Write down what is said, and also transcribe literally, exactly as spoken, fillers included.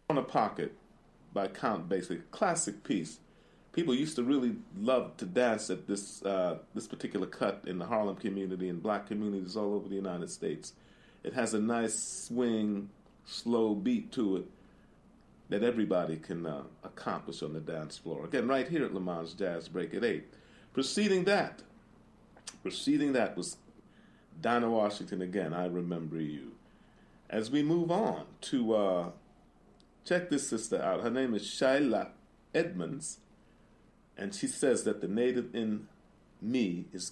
on a Pocket by Count Basie, classic piece. People used to really love to dance at this uh, this particular cut in the Harlem community and black communities all over the United States. It has a nice swing, slow beat to it that everybody can uh, accomplish on the dance floor. Again, right here at Le Mans Jazz Break at eight. Preceding that, preceding that was Dinah Washington again, I Remember You. As we move on to, uh, check this sister out. Her name is Shyla Edmonds, and she says that the native in me is